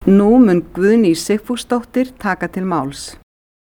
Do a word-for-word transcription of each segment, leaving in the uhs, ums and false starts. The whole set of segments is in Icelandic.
Nú mun Guðný Sigfúsdóttir taka til máls.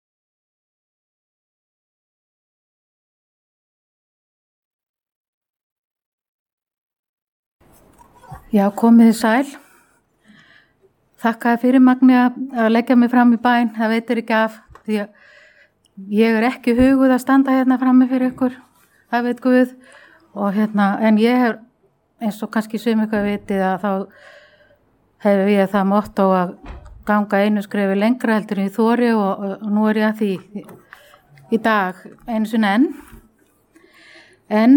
Já, komið þið sæl. Þakkaði fyrir Magni að leggja mig fram í bæn. Það veitir ekki af því að ég er ekki huguð að standa hérna frammi fyrir ykkur. Það veit Guð. Og hérna, en ég hef, eins og kannski sum ykkur vitið að þá hefur ég það motto að ganga einu skrefi lengra heldur en í þori og, og nú er ég að því í, í dag einu sinni enn. En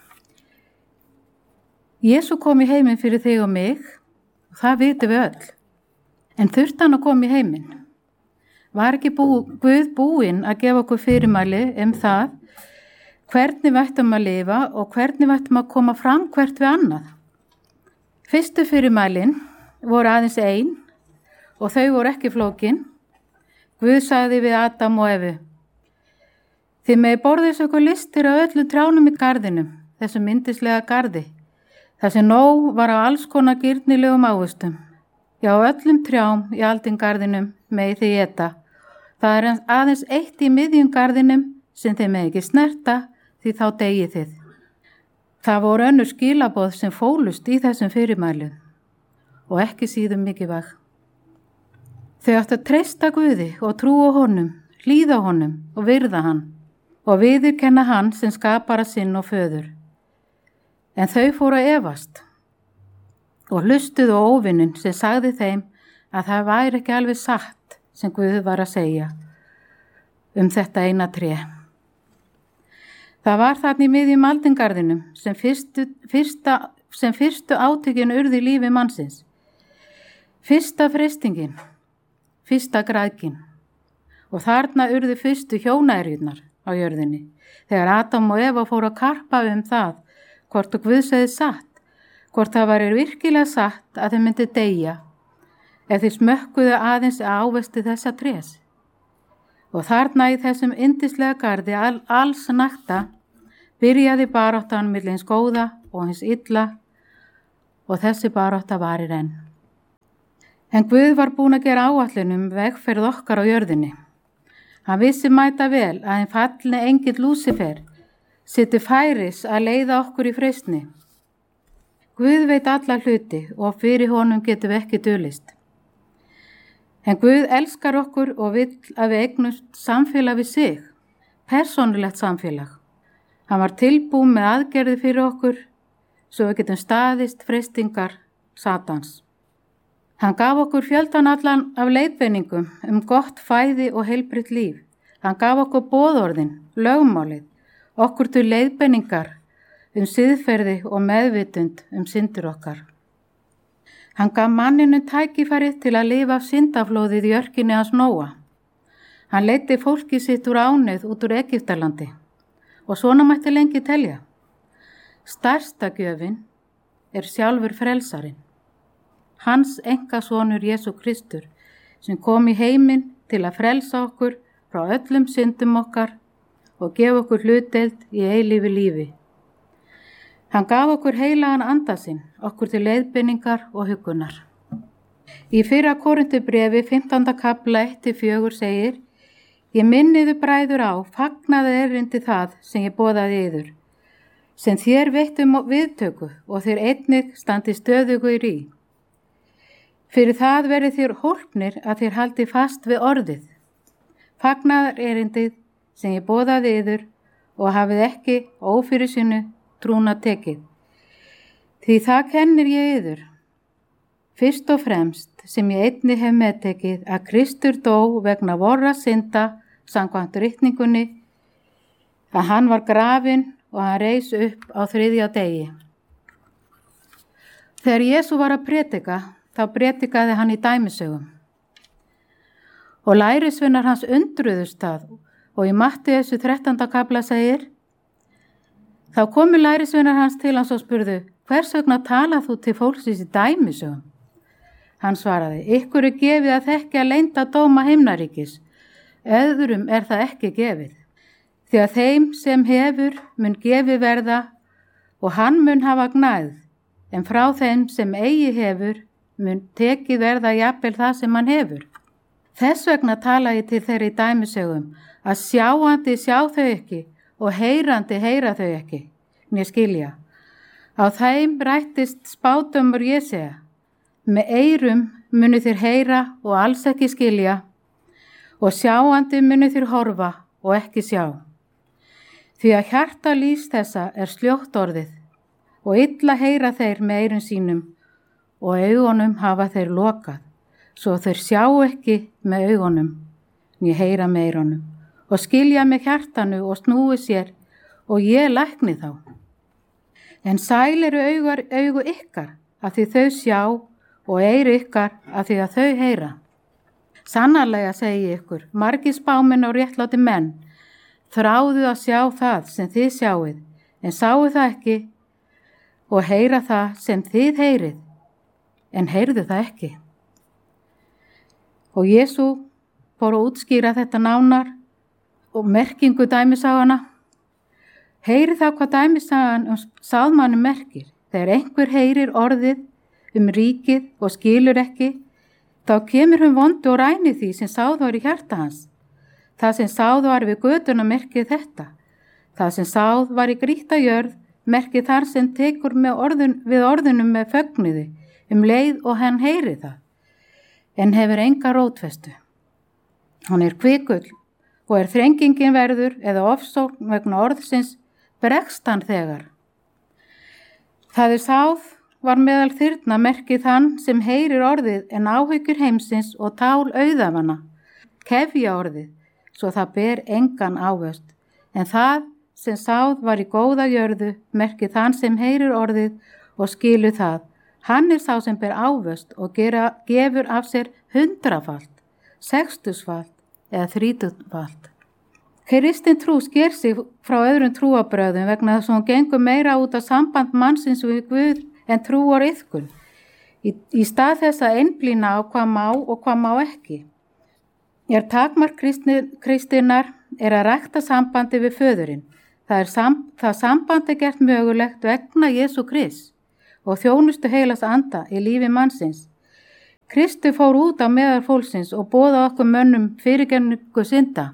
Jesú kom í heiminn fyrir þig og mig, og það vitum við öll. En þurfti hann að koma í heiminn? Var ekki bú, Guð búinn að gefa okkur fyrirmæli um það hvernig við ættum að lifa og hvernig við ættum að koma fram hvert við annað? Fyrstu fyrirmælin voru aðeins ein og þau voru ekki flókin. Guð sagði við Adam og Evu: Þið megi borðið okkur listir á öllum trjánum í garðinum, þessum yndislega garði. Það sem nóg var á alls konar gyrnilegum ávöxtum. Já, öllum trjám í aldingarðinum megi þið éta. Það er aðeins eitt í miðjum garðinum sem þið megi ekki snerta, því þá deyið þið. Það voru önnur skilaboð sem fólust í þessum fyrirmælum og ekki síðum mikilvæg. Þau áttu að treysta Guði og trúa honum, hlýða honum og virða hann og viðurkenna hann sem skapara sinn og föður. En þau fóru að efast og hlustuðu á óvininn sem sagði þeim að það væri ekki alveg satt sem Guð var að segja um þetta eina tré. Það var þarna í miðjum aldingarðinum sem fyrstu, fyrsta, sem fyrstu átökin urðu í lífi mannsins. Fyrsta freistingin, fyrsta græðkin og þarna urðu fyrstu hjónaerjurnar á jörðinni þegar Adam og Eva fóru að karpa um það hvort og Guð segði satt, hvort það var virkilega satt að þeir myndi deyja ef þeir smökkuðu aðeins ávexti þessa trés. Og þarna í þessum yndislega garði all, alls nakta byrjaði baráttan milli hins góða og hins illa og þessi barátta varir enn. En Guð var búinn að gera áætlun um vegferð okkar á jörðinni. Hann vissi mæta vel að hinn fallni engill Lúsifer situr færis að leiða okkur í freistni. Guð veit alla hluti og fyrir honum getum við ekki dulist. En Guð elskar okkur og vill að við eignumst samfélag við sig, persónulegt samfélag. Hann var tilbúinn með aðgerði fyrir okkur svo við getum staðist freistingar Satans. Hann gaf okkur fjöldan allan af leiðbeiningum um gott fæði og heilbrigt líf. Hann gaf okkur boðorðin, lögmálið, okkur til leiðbeiningar um siðferði og meðvitund um syndir okkar. Hann gaf manninu tækifæri til að lifa af syndaflóðið í örkinni hans Nóa. Hann leiddi fólki sitt úr ánauð út úr Egyptalandi og svona mætti lengi telja. Stærsta gjöfin er sjálfur frelsarinn. Hans einkasonur Jesú Kristur sem kom í heiminn til að frelsa okkur frá öllum syndum okkar og gefa okkur hlutdeild í eilífu lífi. Hann gaf okkur heilagan anda sinn, okkur til leiðbeiningar og huggunar. Í fyrra Korintubréfi fimmtánda kafla eitt til fjögur segir: Ég minniðu bræður á, fagnaði erindi það sem ég boðaði yður, sem þér veittum viðtöku og þér einnig standi stöðugur í. Fyrir það verið þér hólpnir að þér haldi fast við orðið. Fagnaðar erindið sem ég boðaði yður og hafið ekki ófyrirsynnu trúna tekið. Því það kennir ég yður. Fyrst og fremst sem ég einnig hef meðtekið að Kristur dó vegna vorra synda samkvæmt ritningunni, að hann var grafinn og hann reis upp á þriðja degi. Þegar Jesú var að predika, þá predikaði hann í dæmisögum. Og lærisveinar hans undruðust það og í Mattheusar þrettánda kafla segir: Þá komu lærisveinar hans til hans og spurðu: Hvers vegna talað þú til fólksins í dæmisögum? Hann svaraði: Ykkur er gefið að þekkja leynda dóma himnaríkis, öðrum er það ekki gefið. Því að þeim sem hefur mun gefið verða og hann mun hafa gnægð, en frá þeim sem eigi hefur mun tekið verða jafnvel það sem hann hefur. Þess vegna tala ég til þeirri dæmisögum að sjáandi sjá þau ekki og heyrandi heyra þau ekki, né skilja. Á þeim rættist spádómur Jesea. Með eyrum munu þér heyra og alls ekki skilja og sjáandi munu þér horfa og ekki sjá. Því að hjarta lýs þessa er sljótt orðið og illa heyra þeir með eyrum sínum og augunum hafa þeir lokað, svo þeir sjá ekki með augunum, né heyra með eyrunum og skilja með hjartanu og snúi sér og ég lækni þá. En sæl eru augu, augu ykkar að því þau sjá og eyru ykkar að því að þau heyra. Sannarlega segi ég ykkur, margir spámenn og réttláti menn þráðu að sjá það sem þið sjáið, en sáu það ekki og heyra það sem þið heyrið, en heyrðu það ekki. Og Jesú fór að útskýra þetta nánar og merkingu dæmisagana. Heyri það hvað dæmisagan um sáðmanni merkir. Þegar einhver heyrir orðið um ríkið og skilur ekki, þá kemur hún vondu og rænir því sem sáð var í hjarta hans. Það sem sáð var við götuna merkið þetta. Það sem sáð var í grýtta jörð merkið þar sem tekur með orðun, við orðunum með fögnuði um leið og hann heyri það, en hefur enga rótfestu. Hann er kvikull og er þrengingin verður eða ofsókn vegna orðsins bregst hann þegar. Það er sáð var meðal þyrna merkið hann sem heyrir orðið en áhyggjur heimsins og tál auðafana, kefja orðið, svo það ber engan ávöxt, en það sem sáð var í góða jörðu merkið hann sem heyrir orðið og skilur það. Hann er sá sem ber ávöxt og gera, gefur af sér hundrafalt, sextusfalt eða þrítugfalt. Kristin trú sker sig frá öðrum trúabröðum vegna þess að hún gengur meira út af samband mannsins við Guð en trúar iðkun. Í, í stað þess að einblína á hvað má og hvað má ekki. Er takmark kristinnar er að rækta sambandi við föðurinn. Það, er sam, það sambandi gert mögulegt vegna Jesú Krist og þjónustu heilas anda í lífi mannsins. Kristi fór út á meðal fólksins og boða okkur mönnum fyrirgefningu synda.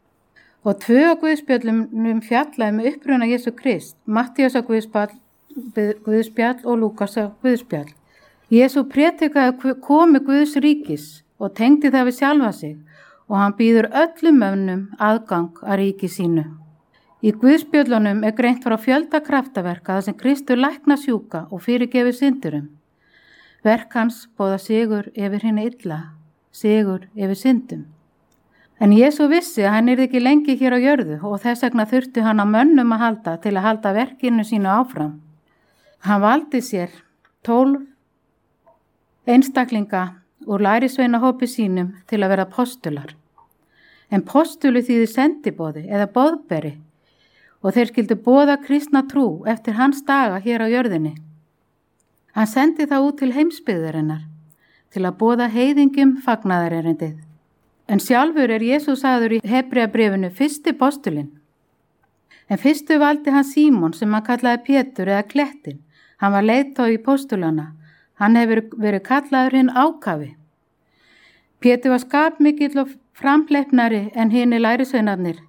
Og tvö á Guðspjöllum fjallaði með uppruna Jesú Krist, Mattíasar Guðspjall, Guðspjall og Lúkasar Guðspjall. Jesú prédikaði komi Guðs ríkis og tengdi það við sjálfa sig og hann býður öllum mönnum aðgang að ríki sínu. Í Guðspjöllunum er greint frá fjölda kraftaverka þar sem Kristur lækna sjúka og fyrirgefur syndurum. Verk hans boða sigur yfir hinni illa, sigur yfir syndum. En Jesú vissi að hann yrði ekki lengi hér á jörðu og þess vegna þurfti hann á mönnum að halda til að halda verkinu sínu áfram. Hann valdi sér tólf einstaklinga úr lærisveinahópi sínum til að vera postular. En postuli þýðir sendiboði eða boðberi og þeir skildu boða kristna trú eftir hans daga hér á jörðinni. Hann sendi það út til heimsbyggðarinnar til að boða heiðingum fagnaðarerindið. En sjálfur er Jesús sagður í Hebreabréfinu fyrsti postulinn. En fyrstu valdi hann Símon sem hann kallaði Pétur eða Klettin. Hann var leiðtogi postulana. Hann hefur verið kallaður hinn ákafi. Pétur var skapmikill og framleipnari en hinni lærisveinarnir.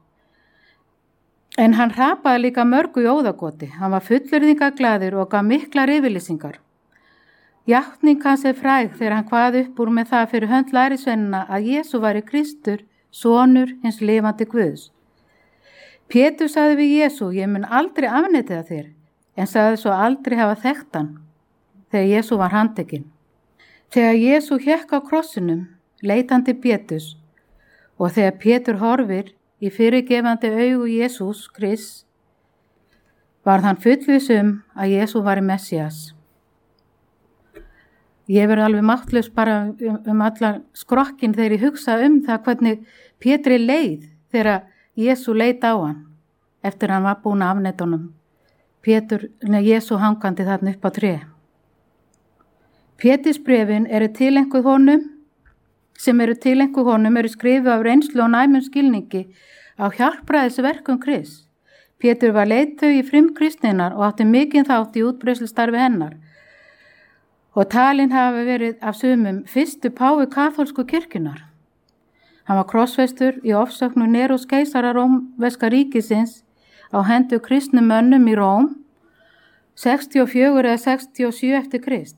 En hann hrapaði líka mörgu í óðagoti. Hann var fullyrðingaglaður og gaf miklar yfirlýsingar. Játning hans er fræg þegar hann kvað upp úr með það fyrir hönd lærisveinana að Jesú væri Kristur, sonur hins lifandi Guðs. Pétur sagði við Jesú, ég mun aldrei afneita þér, en sagði svo aldrei hafa þekkt hann, þegar Jesú var handtekinn. Þegar Jesú hékk á krossinum, leit hann til Péturs, og þegar Pétur horfir í fyrirgefandi augu Jesús Krist, varð hann fullviss um að Jesú var í Messias. Ég verði alveg máttlaus bara um, um allar skrokkin þegar ég hugsa um það hvernig Pétri leið þegar Jesú leit á hann eftir hann var búin af afnetunum. Pétur, neða Jesú hangandi þarna upp á tré. Pétursbréfin eru tilenguð honum, sem eru tilenguð honum eru skrifuð af reynslu og næmum skilningi á hjálpræðisverkum Krists. Pétur var leiðtogi í frumkristninnar og átti mikinn þátt í útbreiðslustarfi hennar. og talinn hafi verið af sumum fyrstu páfi kaþólsku kirkjunar. Hann var krossfestur í ofsóknu Neros keisara rómverska ríkisins á hendur kristnum mönnum í Róm sextíu og fjögur eða sextíu og sjö eftir Krist.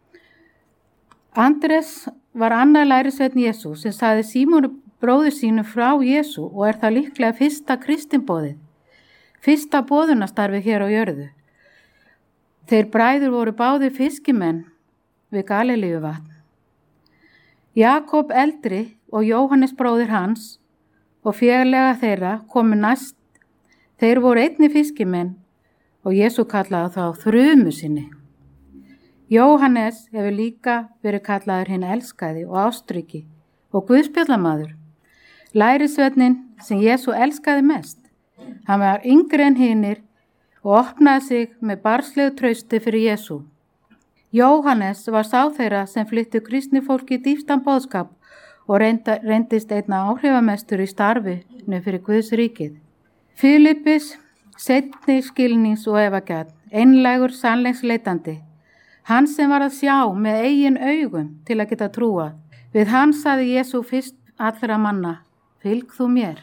Andrés var annar lærisveinn Jesú sem sagði Símoni bróður sínum frá Jesú og er það líklega fyrsta kristinboðið, fyrsta boðunastarfi hér á jörðu. Þeir bræður voru báðir fiskimenn við Galilíuvatn. Jakob eldri og Jóhannes bróðir hans og félaga þeirra komu næst. Þeir voru einni fiskimenn og Jesú kallaði þá þrumu sinni. Jóhannes hefur líka verið kallaður hinn elskaði og ástriki og guðspjallamaður, lærisveinninn sem Jesú elskaði mest. Hann var yngri en hinir og opnaði sig með barnslegu trausti fyrir Jesú. Jóhannes var sá þeirra sem flyttu kristni fólki dýpstan boðskap og reynda, reyndist einna áhrifamestur í starfinu fyrir Guðs ríkið. Filippus, seinni skilnings og efagjörn, einlægur sannleiksleitandi, hann sem var að sjá með eigin augum til að geta trúa. Við hann sagði Jesú fyrst allra manna, fylg þú mér.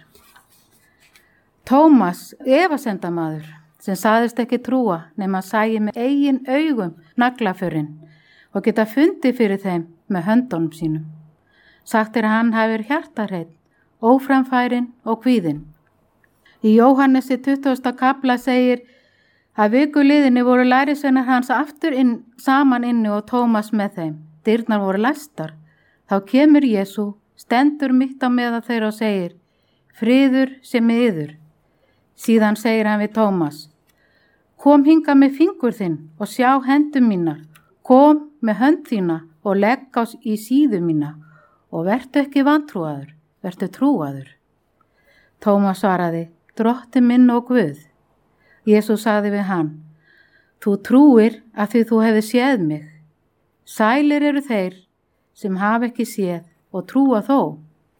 Tómas, efasendamaður, sem sagðist ekki trúa nema að sæi með eigin augum naglaförinn og geta fundið fyrir þeim með höndunum sínum. Sagt er að hann hafi verið hjartarhreinn, óframfærinn og kvíðinn. Í Jóhannesi tuttugasta kafla segir að vikuliðinni voru lærisveinar hans aftur inn, saman inni og Tómas með þeim. Dyrnar voru læstar. Þá kemur Jesú, stendur mitt á meðal þeirra og segir, friður sé með yður. Síðan segir hann við Tómas, kom hinga með fingur þinn og sjá hendur mínar, kom með hönd þína og legg á í síðu mína og vertu ekki vantrúaður, vertu trúaður. Tómas svaraði, Drottinn minn og Guð. Jesús sagði við hann, þú trúir að því þú hefur séð mig. Sælir eru þeir sem hafa ekki séð og trúa þó.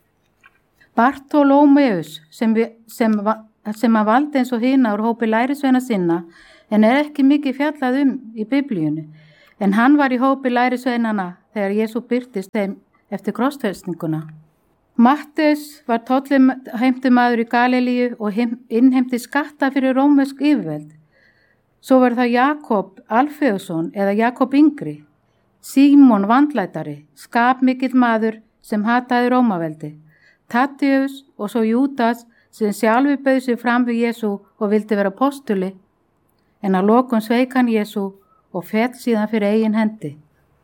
Bartólómeus sem, sem, sem að valdi eins og hina úr hópi lærisveina sinna en er ekki mikið fjallað um í biblíunni, en hann var í hópi lærisveinana þegar Jesú birtist þeim eftir krossfestinguna. Matteus var tollheimtumaður í Galilíu og innheimti skatta fyrir rómversk yfirvöld. Svo var það Jakob Alfeusson eða Jakob yngri, Símon vandlætari, skapmikill maður sem hataði Rómaveldi, Tadeus og svo Júdas sem sjálfur bauð sig fram við Jesú og vildi vera postuli, en að lokum sveik hann Jesú og féll síðan fyrir eigin hendi.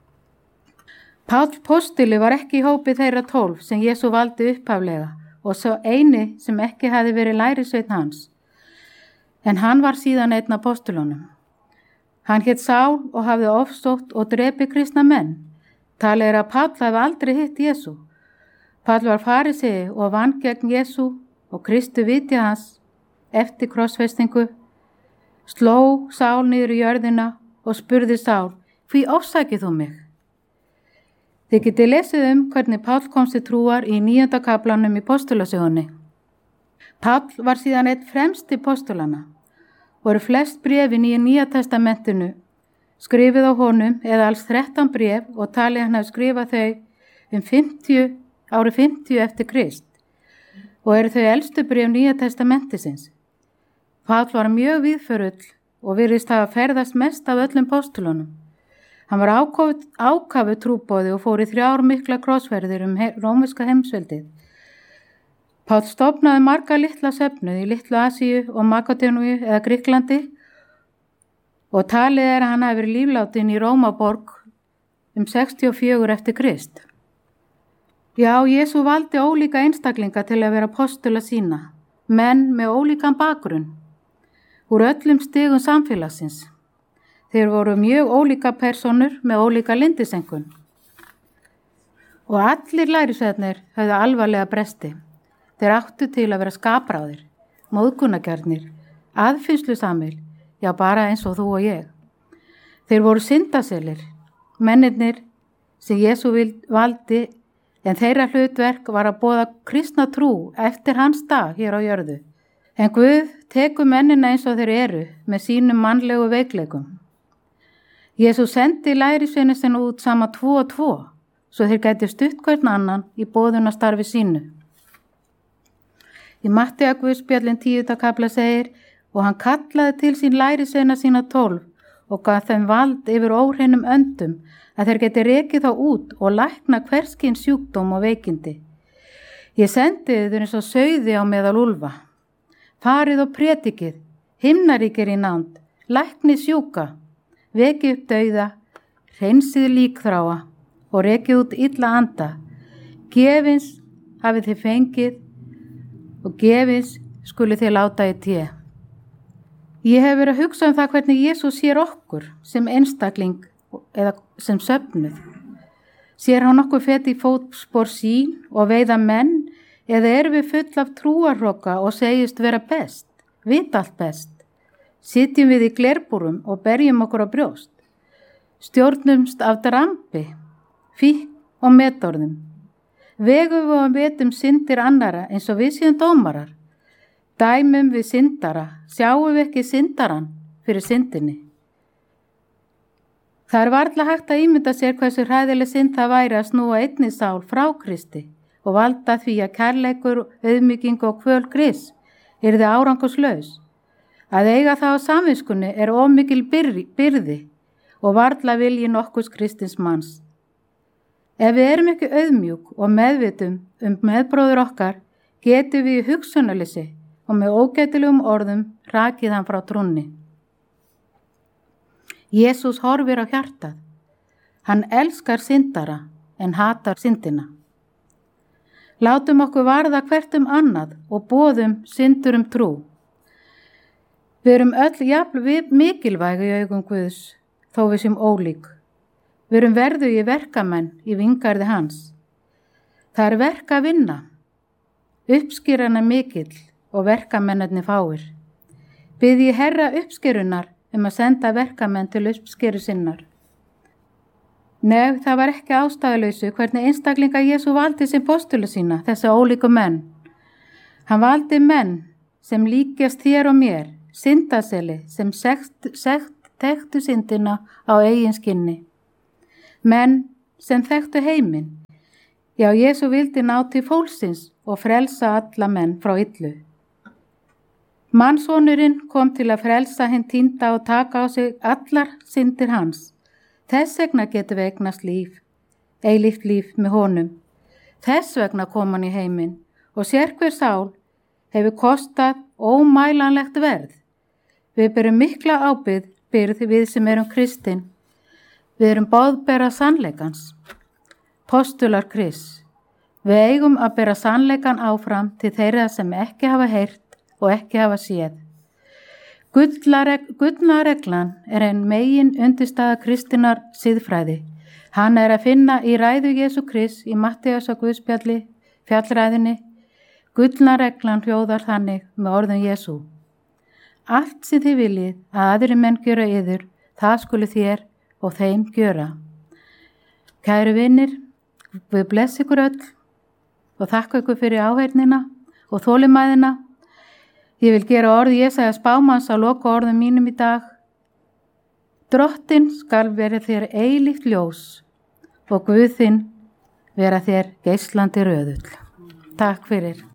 Páll postuli var ekki í hópi þeirra tólf sem Jesú valdi upphaflega og svo eini sem ekki hafi verið lærisveinn hans. En hann var síðan einn af postulunum. Hann hét Sál og hafði ofsótt og drepi kristna menn. Talið er að Páll hafi aldrei hitt Jesú. Páll var farisei og vann gegn Jesú og Kristu viti hans eftir krossfestingu, sló Sál niður í jörðina og spurði Sál, hví ofsækið þú mig? Þið getið lesið um hvernig Páll komst til trúar í níunda kaflanum í postulasögunni. Páll var síðan einn fremsti postulana. Voru flest bréfin í Nýja testamentinu skrifið á honum eða alls þrettán bréf og talið hann hafi skrifað þau um fimmtíu, árið fimmtíu eftir Krist og eru þau elstu bréf Nýja testamentisins. Páll var mjög víðförull og virðist hafa ferðast mest af öllum postulunum. Hann var ákafu, ákafu trúboði og fór í þrjár mikla krossferðir um he, rómverska heimsveldið. Páll stofnaði marga litla söfnuð í Litlu Asíu og Makedóníu eða Grikklandi og talið er að hann hafi verið lífláttinn í Rómaborg um sextíu og fjögur eftir Krist. Já, Jesú valdi ólíka einstaklinga til að vera postula sína, menn með ólíkan bakgrunn, úr öllum stigum samfélagsins. Þeir voru mjög ólíka personur með ólíka lindisengun. Og allir lærisveinarnir höfðu alvarlega bresti. Þeir áttu til að vera skapráðir, móðgunargjarnir, aðfinnslusamir, já bara eins og þú og ég. Þeir voru syndaselir, mennirnir sem Jesú valdi, en þeirra hlutverk var að boða kristna trú eftir hans dag hér á jörðu. En Guð tekur mennina eins og þeir eru með sínum mannlegu veikleikum. Jesús sendi lærisveina sinna út sama tvo og tvo, svo þeir gætu stutt hvern annan í boðunastarfi sínu. Í Matteusar Guðspjallinn tíunda kafla segir, og hann kallaði til sín lærisveina sína tólf og gaf þeim vald yfir óhreinum öndum að þeir geti rekið þá út og lækna hverskins sjúkdóm og veikindi. Ég sendi þau eins og sauði á meðal úlfa. Farið og predikið, himnaríkir í nánd, læknið sjúka, vekið upp dauða, hreinsið líkþráa og rekið út illa anda. Gefins hafið þið fengið og gefins skuli þið láta í té. Ég hef verið að hugsa um það hvernig Jesús sér okkur sem einstakling eða sem söfnuð. Sér hann okkur feti í fótspor sín og veiða menn eða erum við full af trúarroka og segist vera best, vita allt best? Sitjum við í glerbúrum og berjum okkur á brjóst. Stjórnumst af drambi, fík og metorðum. Vegum við og vetum syndir annara eins og við séum dómarar. Dæmum við syndara, sjáum við ekki syndaran fyrir syndinni. Það er varla hægt að ímynda sér hversu hræðileg synd það væri að snúa einni sál frá Kristi og valda því að kærleikur, auðmýking og kvöl Krists yrði árangurslaus. Að eiga það á samviskunni er of mikil byrði og varla vilji nokkurs kristins manns. Ef við erum ekki auðmjúk og meðvitum um meðbróður okkar, getum við í hugsunarleysi og með ógætilegum orðum rakið hann frá trúnni. Jesús horfir á hjartað. Hann elskar syndara en hatar syndina. Látum okkur varða hvert um annað og boðum syndur um trú. Við erum öll jafn mikilvæg í augum Guðs, þó við sem ólík. Við erum verðugir verkamenn í vingarði hans. Það er verk að vinna. Uppskeran er mikill og verkamennarnir fáir. Bið ég Herra uppskerunar um að senda verkamenn til uppskeru sinnar. Nei, það var ekki ástæðuleysu hvernig einstaklinga Jesú valdi sem postula sína, þessa ólíku menn. Hann valdi menn sem líkjast þér og mér, syndaseli sem sekt, sekt, þekktu syndina á eigin skinni. Menn sem þekktu heiminn. Já, Jesú vildi ná til fólksins og frelsa alla menn frá illu. Mannsonurinn kom til að frelsa hinn týnda og taka á sig allar syndir hans. Þess vegna getum við eignast líf, eilíft líf með honum. Þess vegna kom hann í heiminn og sérhver sál hefur kostað ómælanlegt verð. Við berum mikla ábyrgð byrð við sem erum kristin. Við erum boðbera sannleikans. Postular Krists. Við eigum að bera sannleikan áfram til þeirra sem ekki hafa heyrt og ekki hafa séð. Gullna reglan er ein megin undirstaða kristinnar siðfræði. Hann er að finna í ræðu Jesú Krists í Matteusar Guðspjalli, fjallræðinni. Gullna reglan hljóðar þannig með orðum Jesú. Allt sem þið viljið að aðri menn gjöra yður, það skulu þér og þeim gjöra. Kæru vinir, við bless ykkur öll og þakka ykkur fyrir áheyrnina og þolinmæðina. Ég vil gera orð Jesaja spámanns á loka orðum mínum í dag. Drottinn skal vera þér eilíft ljós og Guð þinn vera þér geislandi röðull. Takk fyrir.